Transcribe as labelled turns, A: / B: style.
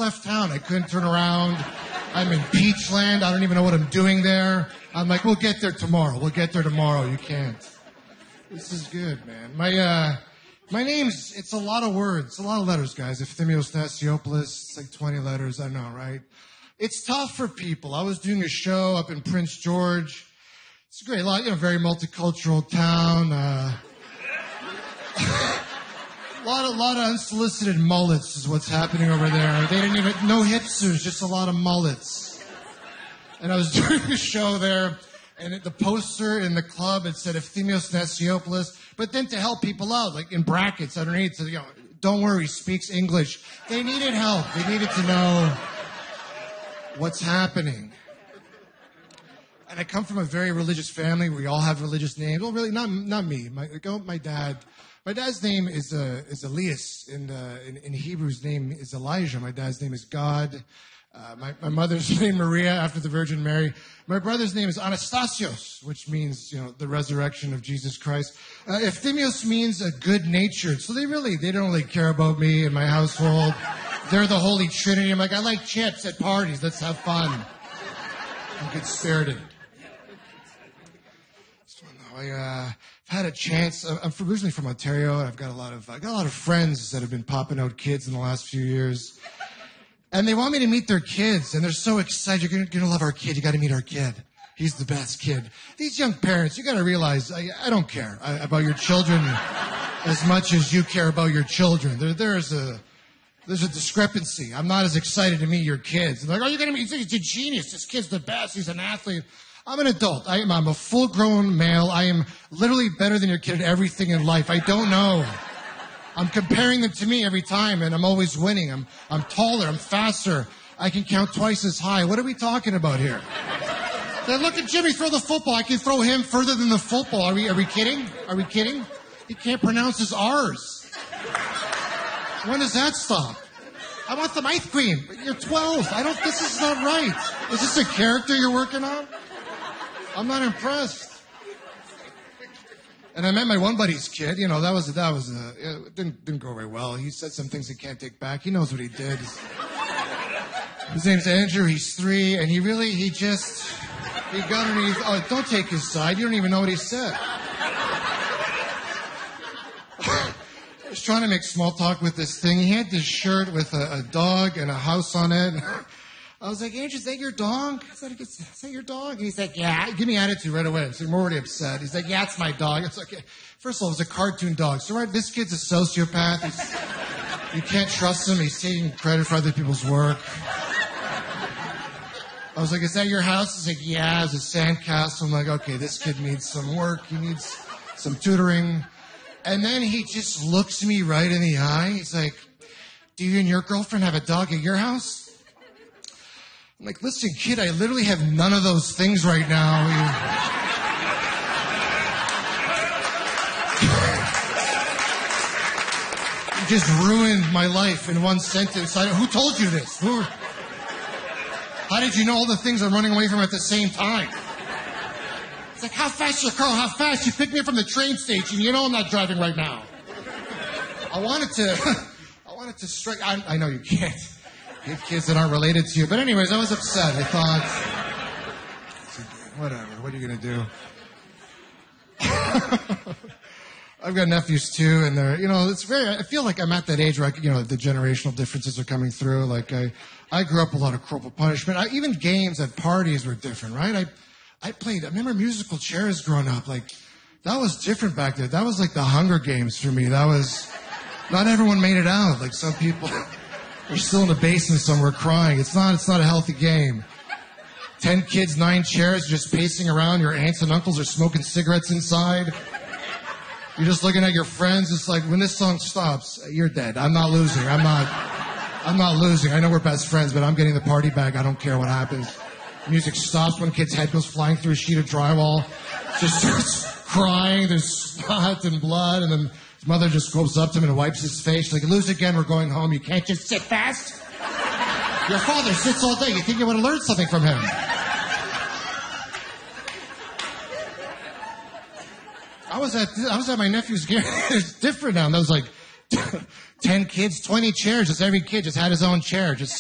A: left town. I couldn't turn around. I'm in Peachland. I don't even know what I'm doing there. I'm like, we'll get there tomorrow. We'll get there tomorrow. You can't. This is good, man. My name's, it's a lot of words, a lot of letters, guys. Efthymios Nasiopoulos, it's like 20 letters, I know, right? It's tough for people. I was doing a show up in Prince George. It's great, very multicultural town. A lot of unsolicited mullets is what's happening over there. They didn't even, no hipsters, just a lot of mullets. And I was doing a show there, and the poster in the club, it said Efthymios Nasiopoulos, but then to help people out, like in brackets underneath, so, don't worry, he speaks English. They needed help. They needed to know what's happening. And I come from a very religious family. We all have religious names. Well, really, not me. My dad. My dad's name is Elias. In Hebrew, his name is Elijah. My dad's name is God. My mother's name Maria, after the Virgin Mary. My brother's name is Anastasios, which means, the resurrection of Jesus Christ. Efthymios means good-natured. So they don't really care about me and my household. They're the Holy Trinity. I'm like, I like chips at parties. Let's have fun. I'm good-spirited. So, I've had a chance. I'm originally from Ontario, and I've got a lot of friends that have been popping out kids in the last few years. And they want me to meet their kids, and they're so excited. You're going to love our kid. You got to meet our kid. He's the best kid. These young parents, you got to realize, I don't care about your children as much as you care about your children. There's a discrepancy. I'm not as excited to meet your kids. And they're like, you're going to meet, he's a genius. This kid's the best. He's an athlete. I'm an adult. I'm a full-grown male. I am literally better than your kid at everything in life. I don't know. I'm comparing them to me every time, and I'm always winning. I'm taller. I'm faster. I can count twice as high. What are we talking about here? Then look at Jimmy throw the football. I can throw him further than the football. Are we kidding? Are we kidding? He can't pronounce his R's. When does that stop? I want some ice cream. You're 12. This is not right. Is this a character you're working on? I'm not impressed. And I met my one buddy's kid. It didn't go very well. He said some things he can't take back. He knows what he did. His name's Andrew. He's 3, and he got underneath. Oh, don't take his side. You don't even know what he said. I was trying to make small talk with this thing. He had this shirt with a dog and a house on it. I was like, Andrew, is that your dog? Is that your dog? And he's like, yeah. Give me attitude right away. So I'm already upset. He's like, yeah, it's my dog. It's okay. First of all, it was a cartoon dog. So right, this kid's a sociopath. You can't trust him. He's taking credit for other people's work. I was like, is that your house? He's like, yeah, it's a sandcastle. I'm like, okay, this kid needs some work. He needs some tutoring. And then he just looks me right in the eye. He's like, do you and your girlfriend have a dog at your house? I'm like, listen, kid, I literally have none of those things right now. You just ruined my life in one sentence. Who told you this? How did you know all the things I'm running away from at the same time? It's like, how fast, your car? How fast? You picked me up from the train station. You know I'm not driving right now. I wanted to strike. I know you can't. Hit kids that aren't related to you. But anyways, I was upset. I thought, whatever, what are you going to do? I've got nephews too, and they're, I feel like I'm at that age where, the generational differences are coming through. Like, I grew up a lot of corporal punishment. Even games at parties were different, right? I remember musical chairs growing up. Like, that was different back then. That was like the Hunger Games for me. Not everyone made it out. Like, some people... We're still in the basement somewhere crying. It's not a healthy game. 10 kids, 9 chairs, just pacing around. Your aunts and uncles are smoking cigarettes inside. You're just looking at your friends. It's like, when this song stops, you're dead. I'm not losing. I'm not losing. I know we're best friends, but I'm getting the party bag. I don't care what happens. Music stops. One kid's head goes flying through a sheet of drywall. Just starts crying. There's snot and blood, and then his mother just goes up to him and wipes his face. She's like, lose again, we're going home. You can't just sit fast. Your father sits all day. You think you would have learned something from him. I was at my nephew's game. It's different now. That was like 10 kids, 20 chairs. Just every kid just had his own chair. Just